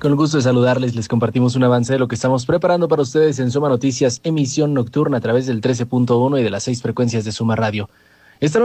Con el gusto de saludarles, les compartimos un avance de lo que estamos preparando para ustedes en Suma Noticias, emisión nocturna a través del 13.1 y de las 6 frecuencias de Suma Radio.